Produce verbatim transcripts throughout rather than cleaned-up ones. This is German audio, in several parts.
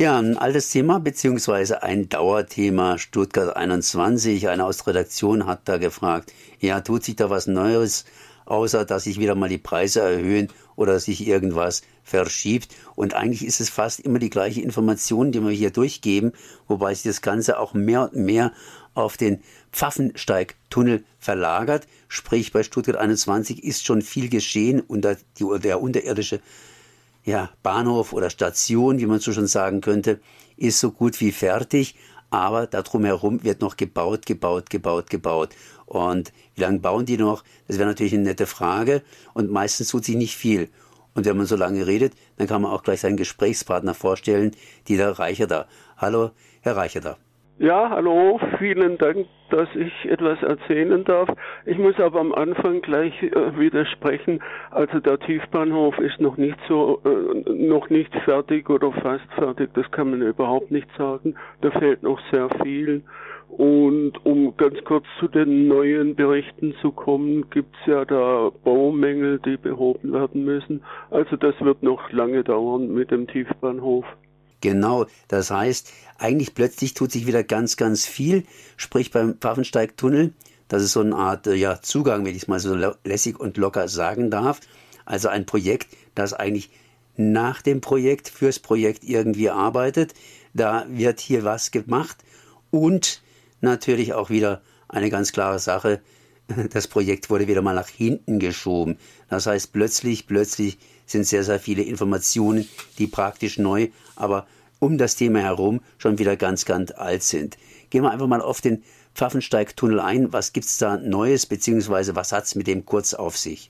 Ja, ein altes Thema beziehungsweise ein Dauerthema, Stuttgart einundzwanzig. Einer aus der Redaktion hat da gefragt, ja, tut sich da was Neues, außer dass sich wieder mal die Preise erhöhen oder sich irgendwas verschiebt. Und eigentlich ist es fast immer die gleiche Information, die wir hier durchgeben, wobei sich das Ganze auch mehr und mehr auf den Pfaffensteigtunnel verlagert. Sprich, bei Stuttgart einundzwanzig ist schon viel geschehen und der, der unterirdische ja, Bahnhof oder Station, wie man so schon sagen könnte, ist so gut wie fertig, aber da drumherum wird noch gebaut, gebaut, gebaut, gebaut. Und wie lange bauen die noch? Das wäre natürlich eine nette Frage und meistens tut sich nicht viel. Und wenn man so lange redet, dann kann man auch gleich seinen Gesprächspartner vorstellen, Dieter Reicherter. Hallo, Herr Reicherter. Ja, hallo, vielen Dank, dass ich etwas erzählen darf. Ich muss aber am Anfang gleich äh, widersprechen. Also der Tiefbahnhof ist noch nicht so, äh, noch nicht fertig oder fast fertig. Das kann man überhaupt nicht sagen. Da fehlt noch sehr viel. Und um ganz kurz zu den neuen Berichten zu kommen, gibt's ja da Baumängel, die behoben werden müssen. Also das wird noch lange dauern mit dem Tiefbahnhof. Genau, das heißt, eigentlich plötzlich tut sich wieder ganz, ganz viel, sprich beim Pfaffensteigtunnel, das ist so eine Art ja, Zugang, wenn ich es mal so lässig und locker sagen darf, also ein Projekt, das eigentlich nach dem Projekt, fürs Projekt irgendwie arbeitet, da wird hier was gemacht und natürlich auch wieder eine ganz klare Sache, das Projekt wurde wieder mal nach hinten geschoben, das heißt plötzlich, plötzlich sind sehr, sehr viele Informationen, die praktisch neu, aber um das Thema herum schon wieder ganz, ganz alt sind. Gehen wir einfach mal auf den Pfaffensteigtunnel ein. Was gibt's da Neues, beziehungsweise was hat's mit dem kurz auf sich?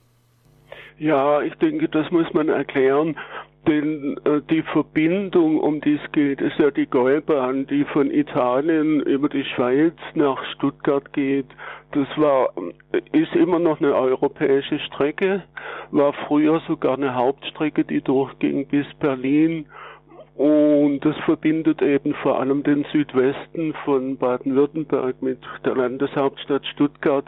Ja, ich denke, das muss man erklären, denn äh, die Verbindung, um die es geht, ist ja die Gäubahn, die von Italien über die Schweiz nach Stuttgart geht. Das war, ist immer noch eine europäische Strecke, war früher sogar eine Hauptstrecke, die durchging bis Berlin. Und das verbindet eben vor allem den Südwesten von Baden-Württemberg mit der Landeshauptstadt Stuttgart.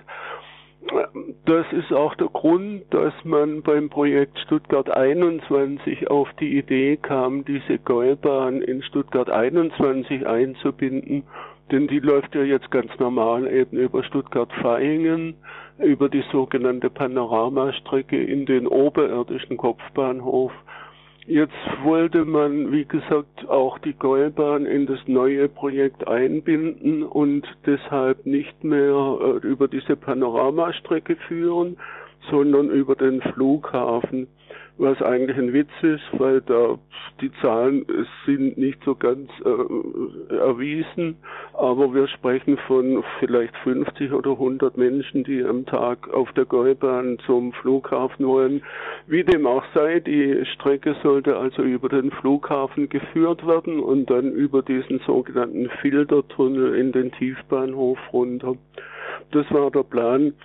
Das ist auch der Grund, dass man beim Projekt Stuttgart einundzwanzig auf die Idee kam, diese Gäubahn in Stuttgart einundzwanzig einzubinden. Denn die läuft ja jetzt ganz normal eben über Stuttgart-Vaihingen, über die sogenannte Panoramastrecke in den oberirdischen Kopfbahnhof. Jetzt wollte man, wie gesagt, auch die Gäubahn in das neue Projekt einbinden und deshalb nicht mehr äh, über diese Panoramastrecke führen, sondern über den Flughafen, was eigentlich ein Witz ist, weil da die Zahlen sind nicht so ganz äh, erwiesen, aber wir sprechen von vielleicht fünfzig oder hundert Menschen, die am Tag auf der Gäubahn zum Flughafen wollen. Wie dem auch sei, die Strecke sollte also über den Flughafen geführt werden und dann über diesen sogenannten Filtertunnel in den Tiefbahnhof runter. Das war der Plan.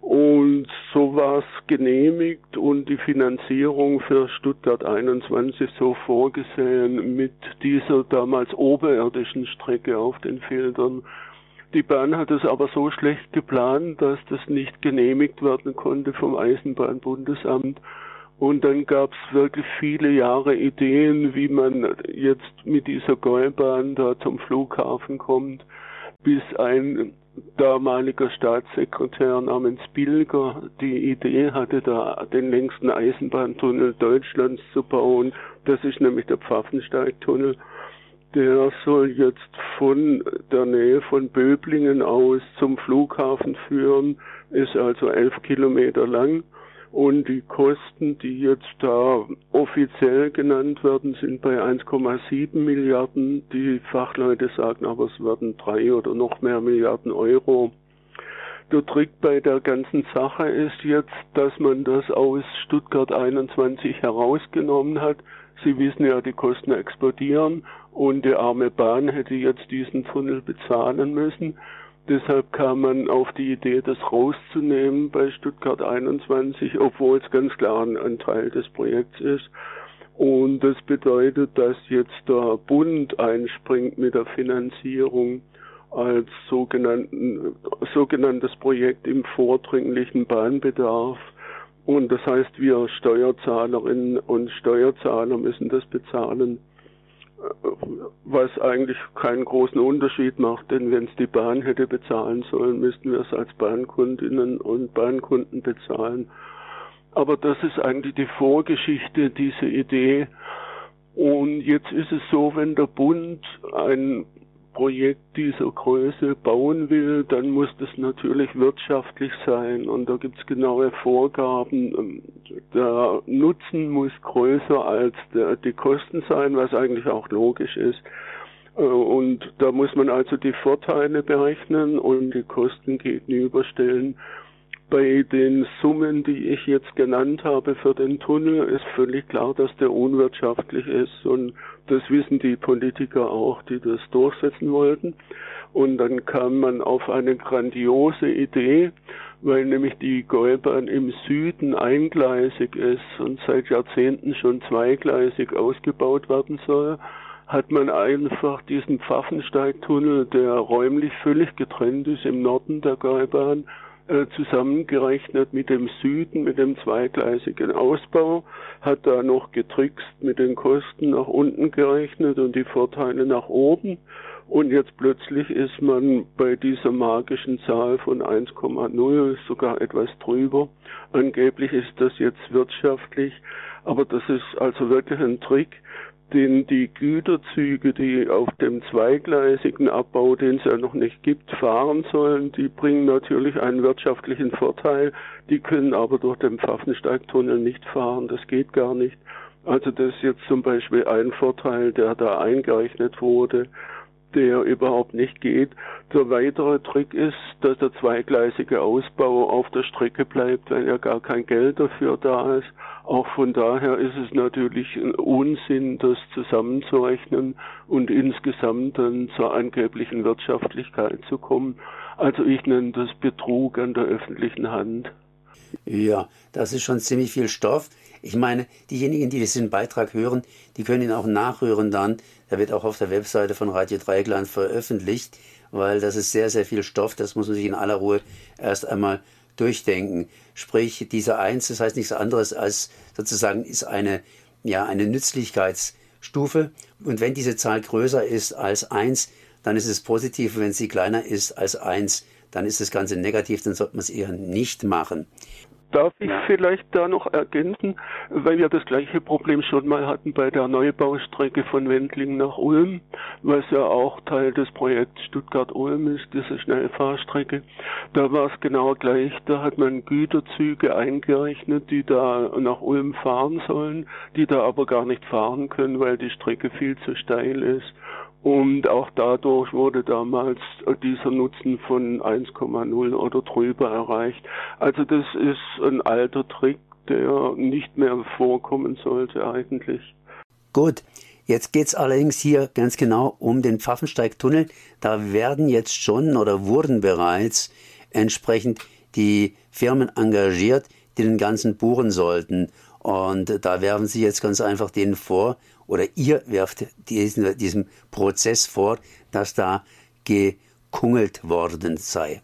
Und so war es genehmigt und die Finanzierung für Stuttgart einundzwanzig so vorgesehen mit dieser damals oberirdischen Strecke auf den Filtern. Die Bahn hat es aber so schlecht geplant, dass das nicht genehmigt werden konnte vom Eisenbahnbundesamt. Und dann gab es wirklich viele Jahre Ideen, wie man jetzt mit dieser Gäubahn da zum Flughafen kommt, bis ein damaliger Staatssekretär namens Bilger die Idee hatte, da den längsten Eisenbahntunnel Deutschlands zu bauen. Das ist nämlich der Pfaffensteigtunnel. Der soll jetzt von der Nähe von Böblingen aus zum Flughafen führen, ist also elf Kilometer lang. Und die Kosten, die jetzt da offiziell genannt werden, sind bei eins Komma sieben Milliarden. Die Fachleute sagen aber, es werden drei oder noch mehr Milliarden Euro. Der Trick bei der ganzen Sache ist jetzt, dass man das aus Stuttgart einundzwanzig herausgenommen hat. Sie wissen ja, die Kosten explodieren und die arme Bahn hätte jetzt diesen Tunnel bezahlen müssen. Deshalb kam man auf die Idee, das rauszunehmen bei Stuttgart einundzwanzig, obwohl es ganz klar ein Teil des Projekts ist. Und das bedeutet, dass jetzt der Bund einspringt mit der Finanzierung als sogenannten, sogenanntes Projekt im vordringlichen Bahnbedarf. Und das heißt, wir Steuerzahlerinnen und Steuerzahler müssen das bezahlen. was eigentlich keinen großen Unterschied macht, denn wenn es die Bahn hätte bezahlen sollen, müssten wir es als Bahnkundinnen und Bahnkunden bezahlen. Aber das ist eigentlich die Vorgeschichte dieser Idee. Und jetzt ist es so, wenn der Bund ein Projekt dieser Größe bauen will, dann muss das natürlich wirtschaftlich sein. Und da gibt es genaue Vorgaben. Der Nutzen muss größer als der, die Kosten sein, was eigentlich auch logisch ist. Und da muss man also die Vorteile berechnen und die Kosten gegenüberstellen. Bei den Summen, die ich jetzt genannt habe für den Tunnel, ist völlig klar, dass der unwirtschaftlich ist. Und das wissen die Politiker auch, die das durchsetzen wollten. Und dann kam man auf eine grandiose Idee, weil nämlich die Gäubahn im Süden eingleisig ist und seit Jahrzehnten schon zweigleisig ausgebaut werden soll, hat man einfach diesen Pfaffensteigtunnel, der räumlich völlig getrennt ist im Norden der Gäubahn, zusammengerechnet mit dem Süden, mit dem zweigleisigen Ausbau, hat da noch getrickst mit den Kosten nach unten gerechnet und die Vorteile nach oben. Und jetzt plötzlich ist man bei dieser magischen Zahl von eins Komma null, sogar etwas drüber. Angeblich ist das jetzt wirtschaftlich, aber das ist also wirklich ein Trick, den die Güterzüge, die auf dem zweigleisigen Abbau, den es ja noch nicht gibt, fahren sollen, die bringen natürlich einen wirtschaftlichen Vorteil, die können aber durch den Pfaffensteigtunnel nicht fahren, das geht gar nicht. Also das ist jetzt zum Beispiel ein Vorteil, der da eingerechnet wurde, der überhaupt nicht geht. Der weitere Trick ist, dass der zweigleisige Ausbau auf der Strecke bleibt, weil ja gar kein Geld dafür da ist. Auch von daher ist es natürlich ein Unsinn, das zusammenzurechnen und insgesamt dann zur angeblichen Wirtschaftlichkeit zu kommen. Also ich nenne das Betrug an der öffentlichen Hand. Ja, das ist schon ziemlich viel Stoff. Ich meine, diejenigen, die diesen Beitrag hören, die können ihn auch nachhören dann. Der wird auch auf der Webseite von Radio Dreieckland veröffentlicht, weil das ist sehr, sehr viel Stoff. Das muss man sich in aller Ruhe erst einmal durchdenken. Sprich, diese Eins, das heißt nichts anderes als sozusagen ist eine, ja, eine Nützlichkeitsstufe. Und wenn diese Zahl größer ist als eins, dann ist es positiv. Wenn sie kleiner ist als eins, dann ist das Ganze negativ. Dann sollte man es eher nicht machen. Darf ich vielleicht da noch ergänzen, weil wir das gleiche Problem schon mal hatten bei der Neubaustrecke von Wendling nach Ulm, was ja auch Teil des Projekts Stuttgart-Ulm ist, diese Schnellfahrstrecke. Da war es genau gleich, da hat man Güterzüge eingerechnet, die da nach Ulm fahren sollen, die da aber gar nicht fahren können, weil die Strecke viel zu steil ist. Und auch dadurch wurde damals dieser Nutzen von eins Komma null oder drüber erreicht. Also das ist ein alter Trick, der nicht mehr vorkommen sollte eigentlich. Gut, jetzt geht es allerdings hier ganz genau um den Pfaffensteigtunnel. Da werden jetzt schon oder wurden bereits entsprechend die Firmen engagiert, die den ganzen buchen sollten. Und da werfen Sie jetzt ganz einfach denen vor, oder ihr werft diesen, diesem Prozess vor, dass da gekungelt worden sei.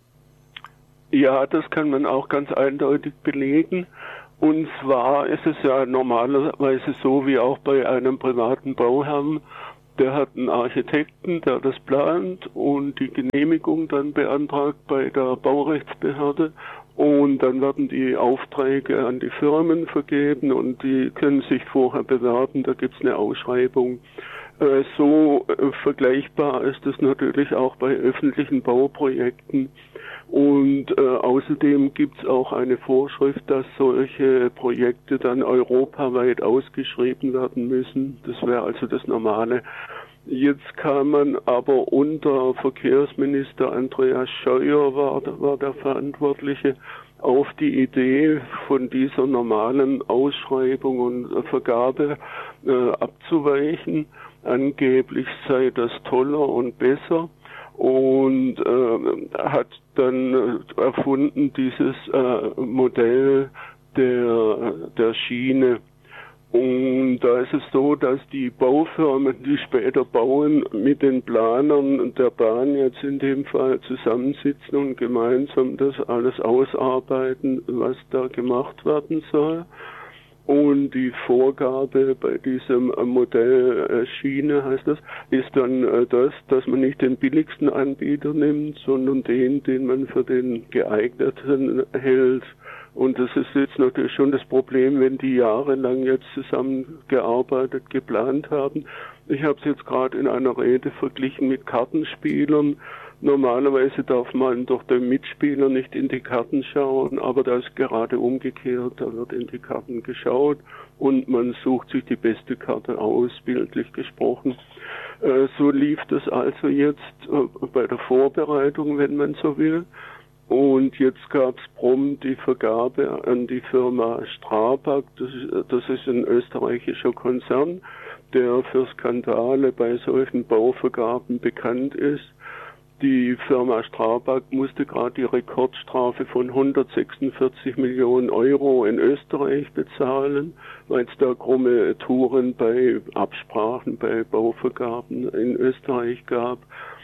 Ja, das kann man auch ganz eindeutig belegen. Und zwar ist es ja normalerweise so wie auch bei einem privaten Bauherrn, der hat einen Architekten, der das plant und die Genehmigung dann beantragt bei der Baurechtsbehörde. Und dann werden die Aufträge an die Firmen vergeben und die können sich vorher bewerben, da gibt es eine Ausschreibung. Äh, so äh, vergleichbar ist es natürlich auch bei öffentlichen Bauprojekten. Und äh, außerdem gibt es auch eine Vorschrift, dass solche Projekte dann europaweit ausgeschrieben werden müssen. Das wäre also das Normale. Jetzt kam man aber unter Verkehrsminister Andreas Scheuer, war, war der Verantwortliche, auf die Idee von dieser normalen Ausschreibung und Vergabe äh, abzuweichen. Angeblich sei das toller und besser und äh, hat dann erfunden dieses äh, Modell der, der Schiene. Und da ist es so, dass die Baufirmen, die später bauen, mit den Planern der Bahn jetzt in dem Fall zusammensitzen und gemeinsam das alles ausarbeiten, was da gemacht werden soll. Und die Vorgabe bei diesem Modell äh, Schiene heißt das, ist dann äh, das, dass man nicht den billigsten Anbieter nimmt, sondern den, den man für den geeigneten hält. Und das ist jetzt natürlich schon das Problem, wenn die jahrelang jetzt zusammengearbeitet, geplant haben. Ich habe es jetzt gerade in einer Rede verglichen mit Kartenspielern. Normalerweise darf man durch den Mitspieler nicht in die Karten schauen, aber da ist gerade umgekehrt, da wird in die Karten geschaut und man sucht sich die beste Karte aus, bildlich gesprochen. Äh, so lief das also jetzt äh, bei der Vorbereitung, wenn man so will. Und jetzt gab es prompt die Vergabe an die Firma Strabag, das ist, das ist ein österreichischer Konzern, der für Skandale bei solchen Bauvergaben bekannt ist. Die Firma Strabag musste gerade die Rekordstrafe von hundertsechsundvierzig Millionen Euro in Österreich bezahlen, weil es da krumme Touren bei Absprachen, bei Bauvergaben in Österreich gab.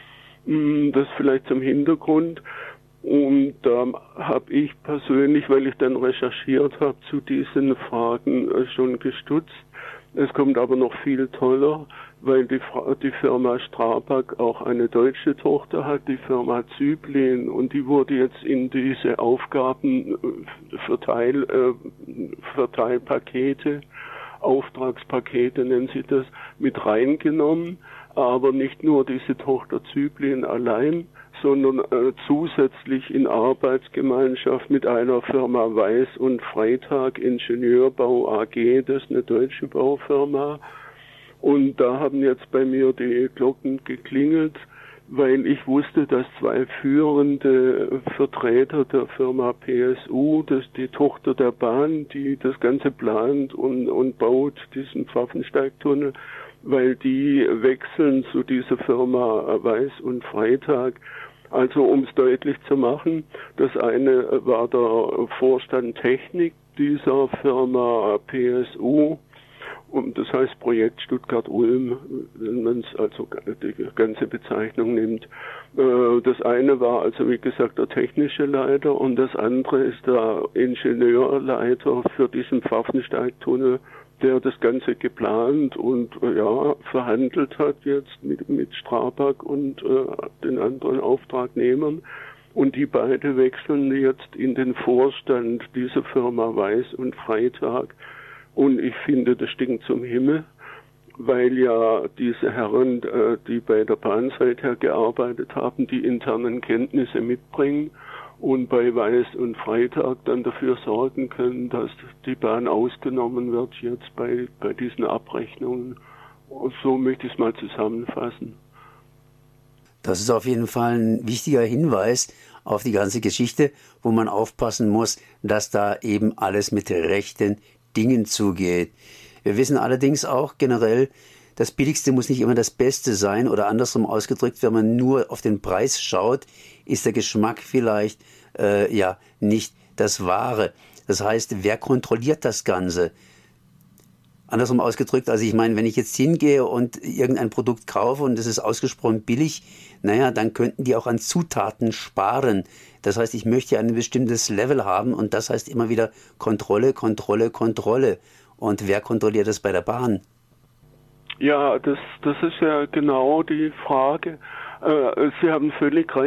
Das vielleicht zum Hintergrund. Und da habe ich persönlich, weil ich dann recherchiert habe, zu diesen Fragen schon gestutzt. Es kommt aber noch viel toller, weil die, die Firma Strabag auch eine deutsche Tochter hat, die Firma Zyblin, und die wurde jetzt in diese Aufgaben Verteil, äh, Verteilpakete, Auftragspakete nennen sie das, mit reingenommen, aber nicht nur diese Tochter Zyblin allein, sondern äh, zusätzlich in Arbeitsgemeinschaft mit einer Firma Weiß und Freitag Ingenieurbau A G, das ist eine deutsche Baufirma. Und da haben jetzt bei mir die Glocken geklingelt, weil ich wusste, dass zwei führende Vertreter der Firma P S U, das ist die Tochter der Bahn, die das Ganze plant und, und baut, diesen Pfaffensteigtunnel, weil die wechseln zu dieser Firma Weiß und Freitag. Also um es deutlich zu machen, das eine war der Vorstand Technik dieser Firma P S U, und das heißt Projekt Stuttgart-Ulm, wenn man es also die ganze Bezeichnung nimmt. Das eine war also wie gesagt der technische Leiter und das andere ist der Ingenieurleiter für diesen Pfaffensteigtunnel, der das Ganze geplant und ja verhandelt hat jetzt mit, mit Strabag und äh, den anderen Auftragnehmern. Und die beiden wechseln jetzt in den Vorstand dieser Firma Weiß und Freitag. Und ich finde, das stinkt zum Himmel, weil ja diese Herren, äh, die bei der Bahn seither gearbeitet haben, die internen Kenntnisse mitbringen und bei Weiß und Freitag dann dafür sorgen können, dass die Bahn ausgenommen wird jetzt bei, bei diesen Abrechnungen. Und so möchte ich es mal zusammenfassen. Das ist auf jeden Fall ein wichtiger Hinweis auf die ganze Geschichte, wo man aufpassen muss, dass da eben alles mit rechten Dingen zugeht. Wir wissen allerdings auch generell, das Billigste muss nicht immer das Beste sein, oder andersrum ausgedrückt, wenn man nur auf den Preis schaut, ist der Geschmack vielleicht äh, ja nicht das Wahre. Das heißt, wer kontrolliert das Ganze? Andersrum ausgedrückt, also ich meine, wenn ich jetzt hingehe und irgendein Produkt kaufe und es ist ausgesprochen billig, naja, dann könnten die auch an Zutaten sparen. Das heißt, ich möchte ein bestimmtes Level haben und das heißt immer wieder Kontrolle, Kontrolle, Kontrolle. Und wer kontrolliert das bei der Bahn? Ja, das, das ist ja genau die Frage. Äh, Sie haben völlig recht.